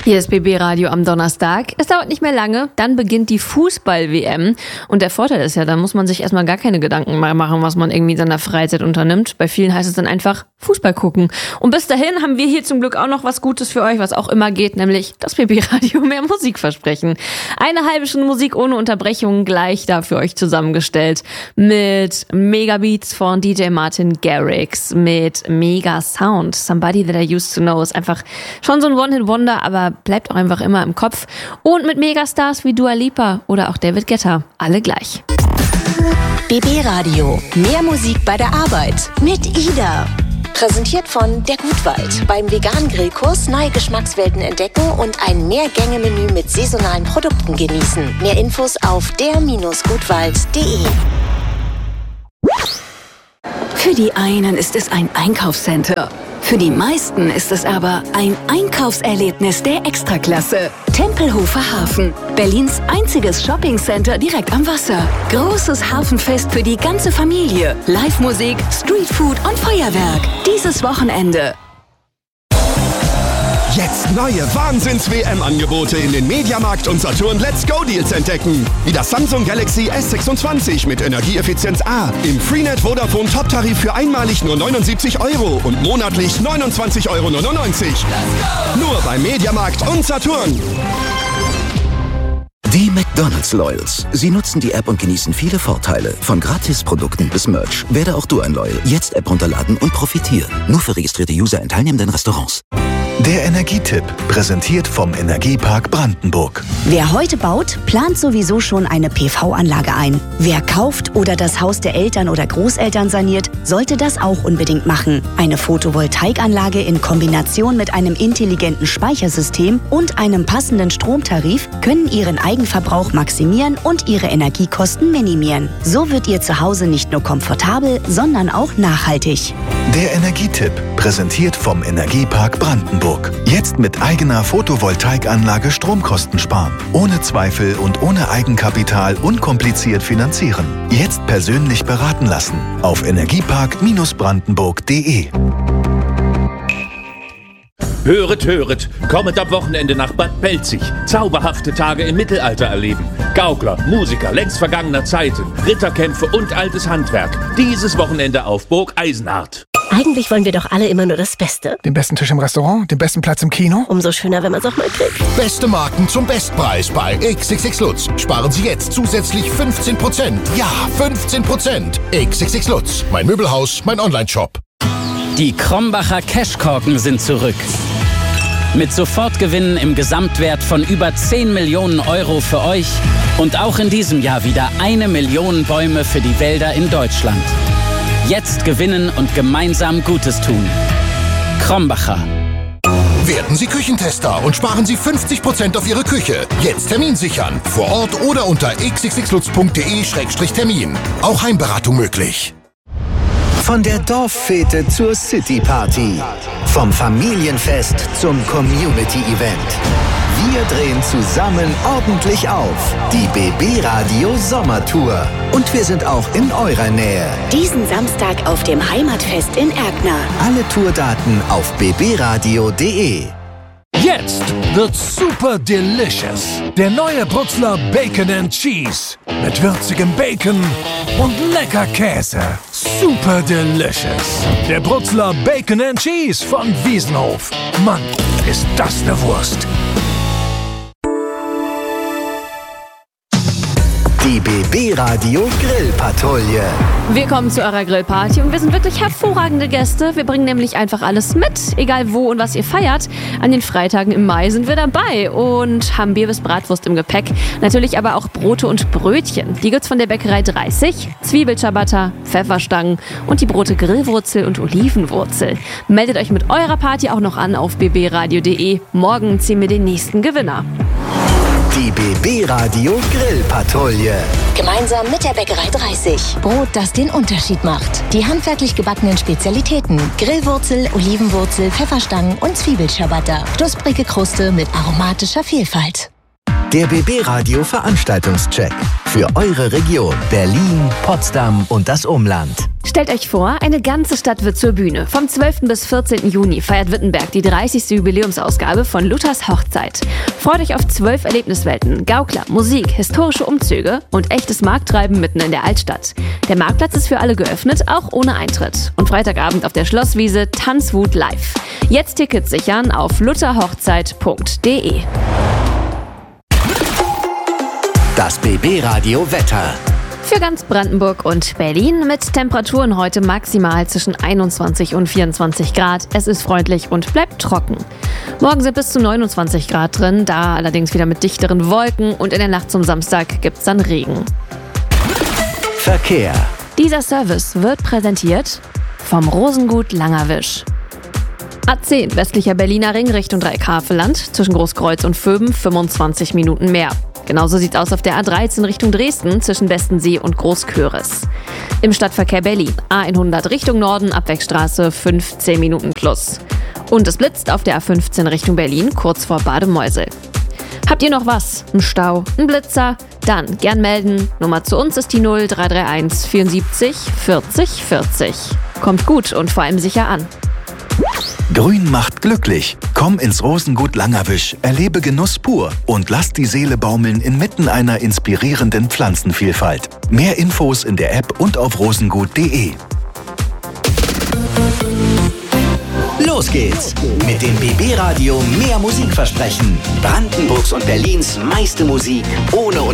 Hier ist BB Radio am Donnerstag. Es dauert nicht mehr lange, dann beginnt die Fußball-WM. Und der Vorteil ist ja, da muss man sich erstmal gar keine Gedanken mehr machen, was man irgendwie in seiner Freizeit unternimmt. Bei vielen heißt es dann einfach Fußball gucken. Und bis dahin haben wir hier zum Glück auch noch was Gutes für euch, was auch immer geht, nämlich das BB Radio mehr Musikversprechen. Eine halbe Stunde Musik ohne Unterbrechung gleich da für euch zusammengestellt. Mit Megabeats von DJ Martin Garrix, mit Mega Sound, Somebody That I Used to Know. Ist einfach schon so ein One-Hit-Wonder, aber bleibt auch einfach immer im Kopf. Und mit Megastars wie Dua Lipa oder auch David Guetta. Alle gleich. BB Radio. Mehr Musik bei der Arbeit. Mit Ida. Präsentiert von Der Gutwald. Beim veganen Grillkurs neue Geschmackswelten entdecken und ein Mehrgänge-Menü mit saisonalen Produkten genießen. Mehr Infos auf der-gutwald.de. Für die einen ist es ein Einkaufscenter. Für die meisten ist es aber ein Einkaufserlebnis der Extraklasse. Tempelhofer Hafen, Berlins einziges Shoppingcenter direkt am Wasser. Großes Hafenfest für die ganze Familie. Live-Musik, Streetfood und Feuerwerk. Dieses Wochenende. Jetzt neue Wahnsinns-WM-Angebote in den Mediamarkt und Saturn Let's Go-Deals entdecken. Wie das Samsung Galaxy S26 mit Energieeffizienz A. Im Freenet Vodafone Top-Tarif für einmalig nur 79 € und monatlich 29,99 €. Nur bei Mediamarkt und Saturn. Die McDonald's Loyals. Sie nutzen die App und genießen viele Vorteile. Von Gratisprodukten bis Merch. Werde auch du ein Loyal. Jetzt App runterladen und profitieren. Nur für registrierte User in teilnehmenden Restaurants. Der Energietipp, präsentiert vom Energiepark Brandenburg. Wer heute baut, plant sowieso schon eine PV-Anlage ein. Wer kauft oder das Haus der Eltern oder Großeltern saniert, sollte das auch unbedingt machen. Eine Photovoltaikanlage in Kombination mit einem intelligenten Speichersystem und einem passenden Stromtarif können Ihren Eigenverbrauch maximieren und Ihre Energiekosten minimieren. So wird Ihr Zuhause nicht nur komfortabel, sondern auch nachhaltig. Der Energietipp, präsentiert vom Energiepark Brandenburg. Jetzt mit eigener Photovoltaikanlage Stromkosten sparen. Ohne Zweifel und ohne Eigenkapital unkompliziert finanzieren. Jetzt persönlich beraten lassen. Auf energiepark-brandenburg.de. Höret, höret, kommet am Wochenende nach Bad Belzig. Zauberhafte Tage im Mittelalter erleben. Gaukler, Musiker längst vergangener Zeiten, Ritterkämpfe und altes Handwerk. Dieses Wochenende auf Burg Eisenhardt. Eigentlich wollen wir doch alle immer nur das Beste. Den besten Tisch im Restaurant, den besten Platz im Kino. Umso schöner, wenn man es auch mal kriegt. Beste Marken zum Bestpreis bei XXX Lutz. Sparen Sie jetzt zusätzlich 15%. Ja, 15%. XXX Lutz. Mein Möbelhaus, mein Onlineshop. Die Krombacher Cashkorken sind zurück. Mit Sofortgewinnen im Gesamtwert von über 10 Millionen € für euch und auch in diesem Jahr wieder 1 Million Bäume für die Wälder in Deutschland. Jetzt gewinnen und gemeinsam Gutes tun. Krombacher. Werden Sie Küchentester und sparen Sie 50% auf Ihre Küche. Jetzt Termin sichern. Vor Ort oder unter xxxlutz.de/termin. Auch Heimberatung möglich. Von der Dorffete zur City-Party. Vom Familienfest zum Community-Event. Wir drehen zusammen ordentlich auf. Die BB Radio Sommertour. Und wir sind auch in eurer Nähe. Diesen Samstag auf dem Heimatfest in Erkner. Alle Tourdaten auf bbradio.de. Jetzt wird's super delicious. Der neue Brutzler Bacon and Cheese. Mit würzigem Bacon und lecker Käse. Super delicious. Der Brutzler Bacon and Cheese von Wiesenhof. Mann, ist das eine Wurst. Die BB Radio Grillpatrouille. Wir kommen zu eurer Grillparty und wir sind wirklich hervorragende Gäste. Wir bringen nämlich einfach alles mit, egal wo und was ihr feiert. An den Freitagen im Mai sind wir dabei und haben Bier bis Bratwurst im Gepäck. Natürlich aber auch Brote und Brötchen. Die gibt's von der Bäckerei 30, Zwiebelciabatta, Pfefferstangen und die Brote Grillwurzel und Olivenwurzel. Meldet euch mit eurer Party auch noch an auf bbradio.de. Morgen ziehen wir den nächsten Gewinner. Die BB Radio Grillpatrouille. Gemeinsam mit der Bäckerei 30. Brot, das den Unterschied macht. Die handwerklich gebackenen Spezialitäten. Grillwurzel, Olivenwurzel, Pfefferstangen und Zwiebelciabatta. Knusprige Kruste mit aromatischer Vielfalt. Der BB Radio Veranstaltungscheck. für eure Region. Berlin, Potsdam und das Umland. Stellt euch vor, eine ganze Stadt wird zur Bühne. Vom 12. bis 14. Juni feiert Wittenberg die 30. Jubiläumsausgabe von Luthers Hochzeit. Freut euch auf 12 Erlebniswelten, Gaukler, Musik, historische Umzüge und echtes Markttreiben mitten in der Altstadt. Der Marktplatz ist für alle geöffnet, auch ohne Eintritt. Und Freitagabend auf der Schlosswiese Tanzwut live. Jetzt Tickets sichern auf lutherhochzeit.de. Das BB-Radio Wetter. Für ganz Brandenburg und Berlin mit Temperaturen heute maximal zwischen 21 und 24 Grad. Es ist freundlich und bleibt trocken. Morgen sind bis zu 29 Grad drin, da allerdings wieder mit dichteren Wolken und in der Nacht zum Samstag gibt's dann Regen. Verkehr. Dieser Service wird präsentiert vom Rosengut Langerwisch. A10 westlicher Berliner Ring Richtung Dreieckhaveland, zwischen Großkreuz und Vöben 25 Minuten mehr. Genauso sieht's aus auf der A13 Richtung Dresden zwischen Westensee und Großköris. Im Stadtverkehr Berlin A100 Richtung Norden, Abwegstraße 15 Minuten plus. Und es blitzt auf der A15 Richtung Berlin kurz vor Bademeusel. Habt ihr noch was? Ein Stau? Ein Blitzer? Dann gern melden. Nummer zu uns ist die 0331 74 40 40. Kommt gut und vor allem sicher an. Grün macht glücklich. Komm ins Rosengut Langerwisch, erlebe Genuss pur und lass die Seele baumeln inmitten einer inspirierenden Pflanzenvielfalt. Mehr Infos in der App und auf rosengut.de. Los geht's mit dem BB-Radio Mehr Musik versprechen. Brandenburgs und Berlins meiste Musik ohne